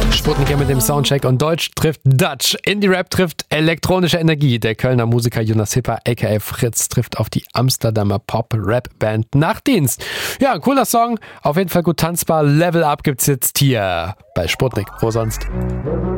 Sputnik mit dem Soundcheck und Deutsch trifft Dutch. Indie-Rap trifft elektronische Energie. Der Kölner Musiker Jonas Hipper aka Fritz trifft auf die Amsterdamer Pop-Rap-Band Nachtdienst. Ja, ein cooler Song, auf jeden Fall gut tanzbar. Level Up gibt's jetzt hier bei Sputnik. Wo sonst?